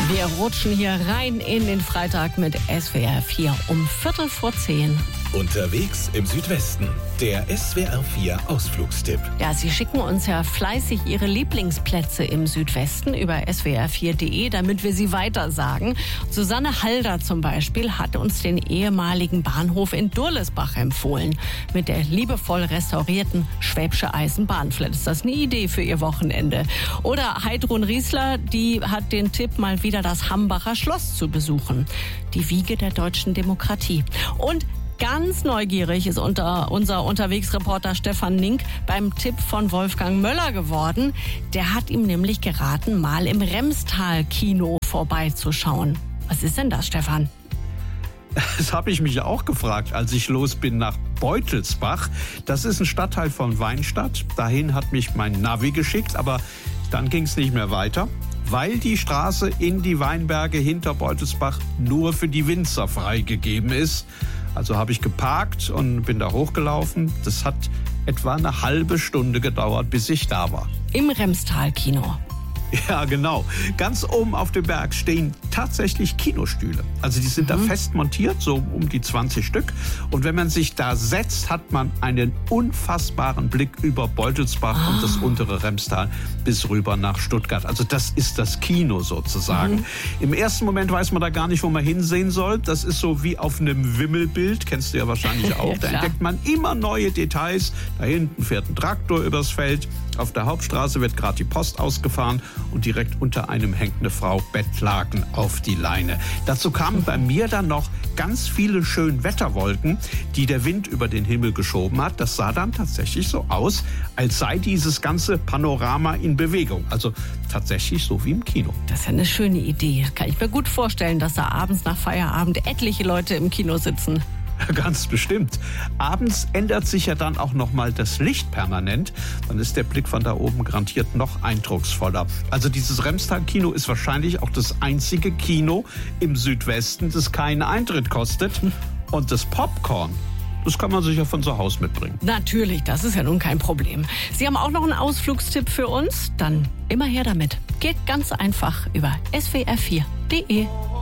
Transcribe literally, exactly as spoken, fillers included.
Wir rutschen hier rein in den Freitag mit S W R vier um Viertel vor zehn. Unterwegs im Südwesten, der S W R vier Ausflugstipp. Ja, Sie schicken uns ja fleißig Ihre Lieblingsplätze im Südwesten über S W R vier punkt de, damit wir sie weitersagen. Susanne Halder zum Beispiel hat uns den ehemaligen Bahnhof in Durlesbach empfohlen. Mit der liebevoll restaurierten Schwäbische Eisenbahn. Vielleicht ist das eine Idee für Ihr Wochenende. Oder Heidrun Riesler, die hat den Tipp, mal wieder das Hambacher Schloss zu besuchen. Die Wiege der deutschen Demokratie. Und ganz neugierig ist unter unser Unterwegsreporter Stefan Nink beim Tipp von Wolfgang Möller geworden. Der hat ihm nämlich geraten, mal im Remstal-Kino vorbeizuschauen. Was ist denn das, Stefan? Das habe ich mich auch gefragt, als ich los bin nach Beutelsbach. Das ist ein Stadtteil von Weinstadt. Dahin hat mich mein Navi geschickt, aber dann ging es nicht mehr weiter, weil die Straße in die Weinberge hinter Beutelsbach nur für die Winzer freigegeben ist. Also habe ich geparkt und bin da hochgelaufen. Das hat etwa eine halbe Stunde gedauert, bis ich da war. Im Remstal-Kino. Ja, genau. Ganz oben auf dem Berg stehen tatsächlich Kinostühle. Also die sind mhm. da fest montiert, so um die zwanzig Stück. Und wenn man sich da setzt, hat man einen unfassbaren Blick über Beutelsbach ah. und das untere Remstal bis rüber nach Stuttgart. Also das ist das Kino sozusagen. Mhm. Im ersten Moment weiß man da gar nicht, wo man hinsehen soll. Das ist so wie auf einem Wimmelbild, kennst du ja wahrscheinlich auch. Da entdeckt man immer neue Details. Da hinten fährt ein Traktor übers Feld. Auf der Hauptstraße wird gerade die Post ausgefahren und direkt unter einem hängt eine Frau Bettlaken auf die Leine. Dazu kamen bei mir dann noch ganz viele schöne Wetterwolken, die der Wind über den Himmel geschoben hat. Das sah dann tatsächlich so aus, als sei dieses ganze Panorama in Bewegung. Also tatsächlich so wie im Kino. Das ist ja eine schöne Idee. Kann ich mir gut vorstellen, dass da abends nach Feierabend etliche Leute im Kino sitzen. Ganz bestimmt. Abends ändert sich ja dann auch noch mal das Licht permanent. Dann ist der Blick von da oben garantiert noch eindrucksvoller. Also dieses Remstal-Kino ist wahrscheinlich auch das einzige Kino im Südwesten, das keinen Eintritt kostet. Und das Popcorn, das kann man sich ja von zu Hause mitbringen. Natürlich, das ist ja nun kein Problem. Sie haben auch noch einen Ausflugstipp für uns? Dann immer her damit. Geht ganz einfach über S W R vier punkt de.